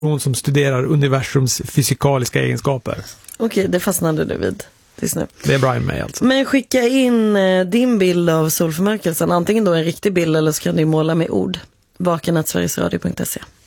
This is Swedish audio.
Hon som studerar universums fysikaliska egenskaper. Okej, det fastnade du vid tills nu. Det är Brian May alltså. Men skicka in din bild av solförmörkelsen, antingen då en riktig bild eller så kan du måla med ord. vaken@sverigesradio.se